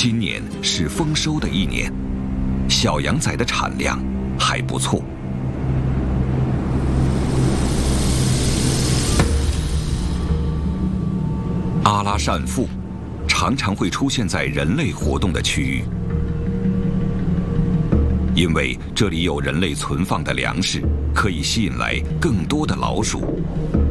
今年是丰收的一年，小羊崽的产量还不错。阿拉善腹常常会出现在人类活动的区域，因为这里有人类存放的粮食，可以吸引来更多的老鼠。